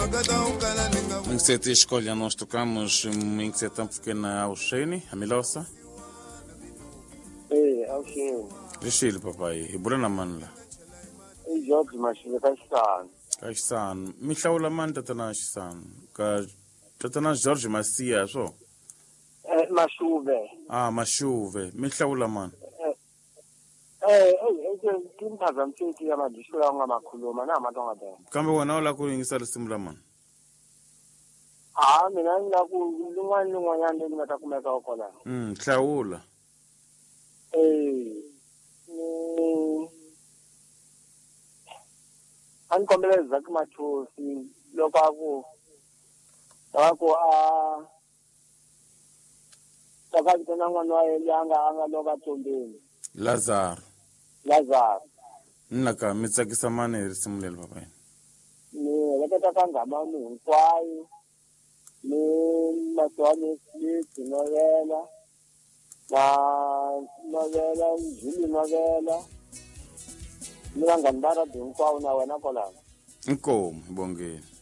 Minksete escolha nós tocamos Minkseta pequena ao Shane, a Milosa. Ao Shane. Rishil papai, Ibrana manla. George Mashile Kashan. Kashan, Michaula man tatana Shan. Ka tatana George Masia so. Mashuve. Mashuve, Michaula man. Kintaza mteki ya majishula ngamakhuluma namadonga de. Kambe wana ola kuingisala simula man. Mina ngilungwa yande ngatakumeka okola. Hlawula. Anikombeleza kumathosi lokho takazi kona ngwana wa yanga anga loka tombeni. Lazar. Naka mitsakisa mane risimulela papa. Leketa kangama hinkwayo. Matwane novela. Novela, Julie novela. Mina ngandara hinkwayo na wena kolana. Inkomo bongeni.